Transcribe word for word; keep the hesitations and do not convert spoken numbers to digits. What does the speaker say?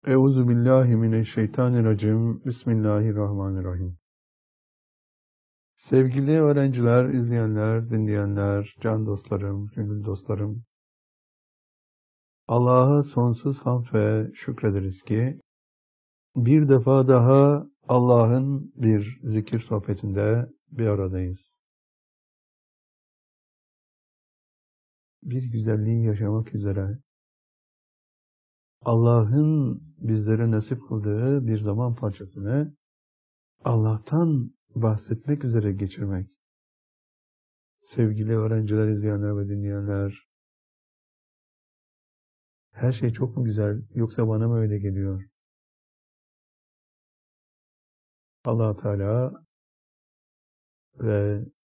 Euzu billahi mineşşeytanirracim. Bismillahirrahmanirrahim. Sevgili öğrenciler, izleyenler, dinleyenler, can dostlarım, gönül dostlarım. Allah'a sonsuz hamd ve şükrederiz ki bir defa daha Allah'ın bir zikir sohbetinde bir aradayız. Bir güzelliği yaşamak üzere Allah'ın bizlere nasip kıldığı bir zaman parçasını Allah'tan bahsetmek üzere geçirmek. Sevgili öğrenciler, izleyenler ve dinleyenler, her şey çok mu güzel, yoksa bana mı öyle geliyor? Allah Teala ve